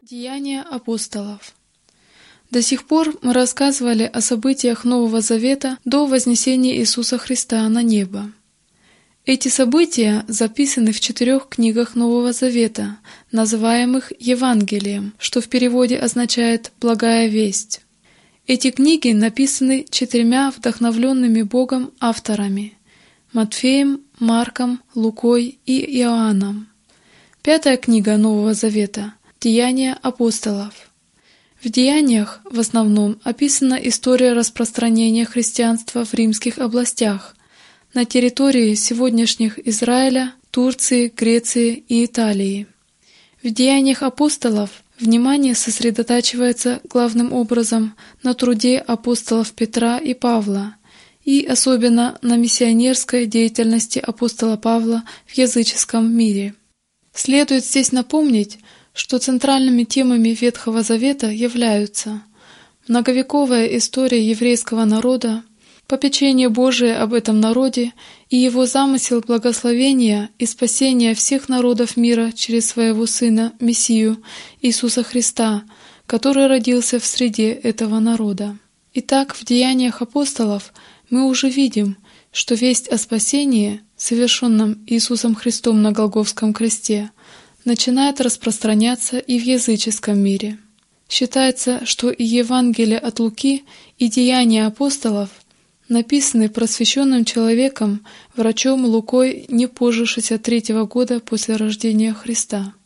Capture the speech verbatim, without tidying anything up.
Деяния апостолов. До сих пор мы рассказывали о событиях Нового Завета до вознесения Иисуса Христа на небо. Эти события записаны в четырех книгах Нового Завета, называемых Евангелием, что в переводе означает «благая весть». Эти книги написаны четырьмя вдохновленными Богом авторами — Матфеем, Марком, Лукой и Иоанном. Пятая книга Нового Завета — Деяния апостолов. В Деяниях в основном описана история распространения христианства в римских областях, на территории сегодняшних Израиля, Турции, Греции и Италии. В Деяниях апостолов внимание сосредотачивается главным образом на труде апостолов Петра и Павла, и особенно на миссионерской деятельности апостола Павла в языческом мире. Следует здесь напомнить, что центральными темами Ветхого Завета являются многовековая история еврейского народа, попечение Божие об этом народе и его замысел благословения и спасения всех народов мира через своего Сына, Мессию, Иисуса Христа, который родился в среде этого народа. Итак, в Деяниях апостолов мы уже видим, что весть о спасении, совершенном Иисусом Христом на Голгофском кресте, начинает распространяться и в языческом мире. Считается, что и Евангелие от Луки, и Деяния апостолов написаны просвещенным человеком, врачом Лукой не позже шестьдесят третьего года после рождения Христа.